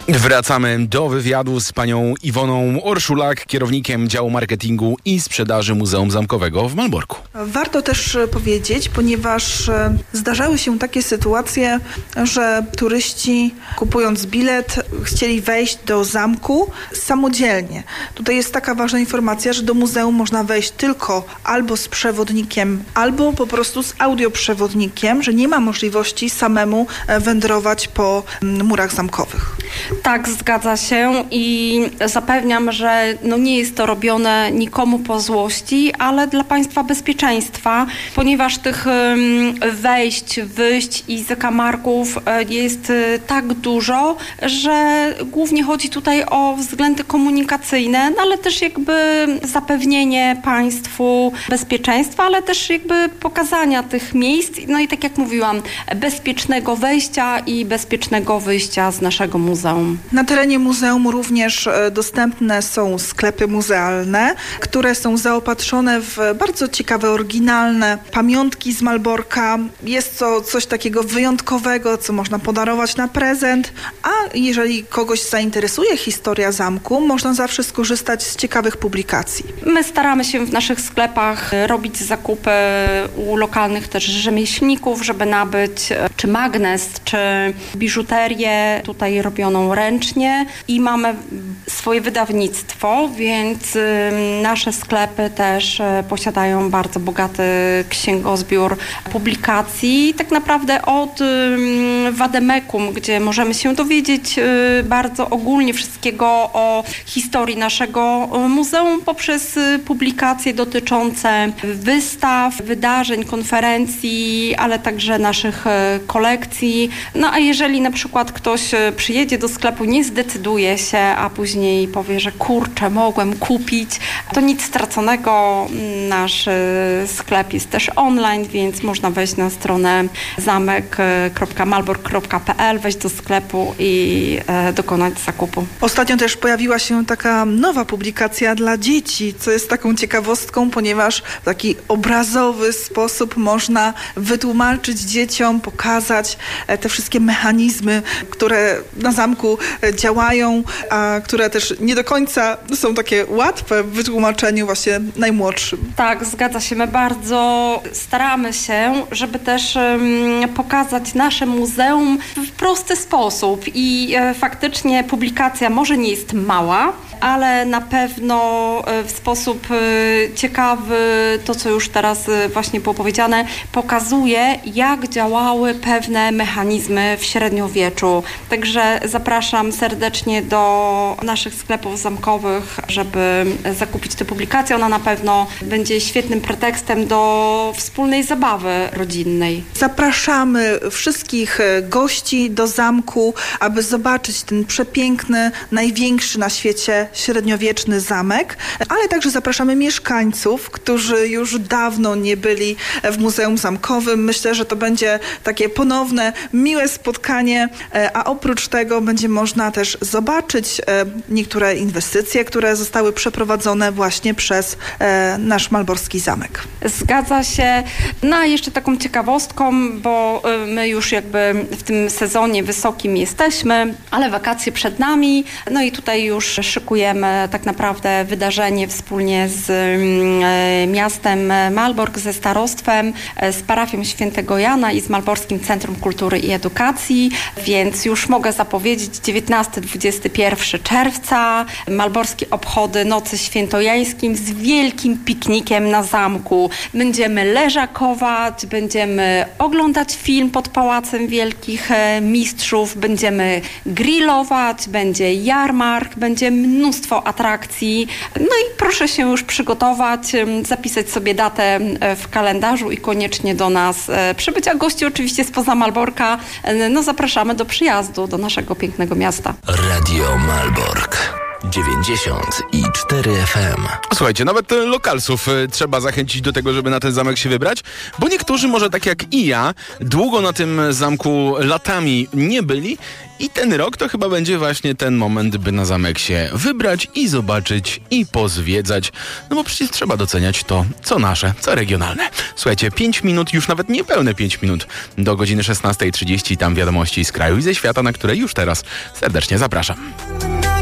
Wracamy do wywiadu z panią Iwoną Orszulak, kierownikiem działu marketingu i sprzedaży Muzeum Zamkowego w Malborku. Warto też powiedzieć, ponieważ zdarzały się takie sytuacje, że turyści kupując bilet chcieli wejść do zamku samodzielnie. Tutaj jest taka ważna informacja, że do muzeum można wejść tylko albo z przewodnikiem, albo po prostu z audioprzewodnikiem, że nie ma możliwości samemu wędrować po murach zamkowych. Tak, zgadza się i zapewniam, że nie jest to robione nikomu po złości, ale dla państwa bezpieczeństwa, ponieważ tych wejść, wyjść i zakamarków jest tak dużo, że głównie chodzi tutaj o względy komunikacyjne, ale też jakby zapewnienie państwu bezpieczeństwa, ale też jakby pokazania tych miejsc, i tak jak mówiłam, bezpiecznego wejścia i bezpiecznego wyjścia z naszego muzeum. Na terenie muzeum również dostępne są sklepy muzealne, które są zaopatrzone w bardzo ciekawe, oryginalne pamiątki z Malborka. Jest to coś takiego wyjątkowego, co można podarować na prezent, a jeżeli kogoś zainteresuje historia zamku, można zawsze skorzystać z ciekawych publikacji. My staramy się w naszych sklepach robić zakupy u lokalnych też rzemieślników, żeby nabyć czy magnes, czy biżuterię tutaj robioną ręcznie i mamy swoje wydawnictwo, więc nasze sklepy też posiadają bardzo bogaty księgozbiór publikacji. Tak naprawdę od Wademekum, gdzie możemy się dowiedzieć bardzo ogólnie wszystkiego o historii naszego muzeum poprzez publikacje dotyczące wystaw, wydarzeń, konferencji, ale także naszych kolekcji. A jeżeli na przykład ktoś przyjedzie do sklepu, nie zdecyduje się, a później powie, że kurczę, mogłem kupić, to nic straconego. Nasz sklep jest też online, więc można wejść na stronę zamek.malbork.pl, wejść do sklepu i dokonać zakupu. Ostatnio też pojawiła się taka nowa publikacja dla dzieci, co jest taką ciekawostką, ponieważ w taki obrazowy sposób można wytłumaczyć dzieciom, pokazać te wszystkie mechanizmy, które na zamku działają, a które też nie do końca są takie łatwe w wytłumaczeniu właśnie najmłodszym. Tak, zgadza się. My bardzo staramy się, żeby też pokazać nasze muzeum w prosty sposób i faktycznie publikacja może nie jest mała, ale na pewno w sposób ciekawy, to co już teraz właśnie było powiedziane, pokazuje, jak działały pewne mechanizmy w średniowieczu. Także zapraszam serdecznie do naszych sklepów zamkowych, żeby zakupić tę publikację. Ona na pewno będzie świetnym pretekstem do wspólnej zabawy rodzinnej. Zapraszamy wszystkich gości do zamku, aby zobaczyć ten przepiękny, największy na świecie średniowieczny zamek, ale także zapraszamy mieszkańców, którzy już dawno nie byli w Muzeum Zamkowym. Myślę, że to będzie takie ponowne, miłe spotkanie, a oprócz tego będzie można też zobaczyć niektóre inwestycje, które zostały przeprowadzone właśnie przez nasz malborski zamek. Zgadza się. A jeszcze taką ciekawostką, bo my już jakby w tym sezonie wysokim jesteśmy, ale wakacje przed nami, i tutaj już szykujemy tak naprawdę wydarzenie wspólnie z miastem Malbork, ze starostwem, z parafią Świętego Jana i z Malborskim Centrum Kultury i Edukacji, więc już mogę zapowiedzieć 19-21 czerwca malborskie obchody Nocy Świętojańskim z wielkim piknikiem na zamku. Będziemy leżakować, będziemy oglądać film pod Pałacem Wielkich Mistrzów, będziemy grillować, będzie jarmark, będzie mnóstwo atrakcji. I proszę się już przygotować, zapisać sobie datę w kalendarzu i koniecznie do nas przybyć. A gości oczywiście spoza Malborka, zapraszamy do przyjazdu do naszego pięknego miasta. Radio Malbork. 94 FM. Słuchajcie, nawet lokalsów trzeba zachęcić do tego, żeby na ten zamek się wybrać, bo niektórzy, może tak jak i ja, długo na tym zamku latami nie byli i ten rok to chyba będzie właśnie ten moment, by na zamek się wybrać i zobaczyć i pozwiedzać, no bo przecież trzeba doceniać to, co nasze, co regionalne. Słuchajcie, 5 minut, już nawet niepełne 5 minut do godziny 16:30, tam wiadomości z kraju i ze świata, na które już teraz serdecznie zapraszam.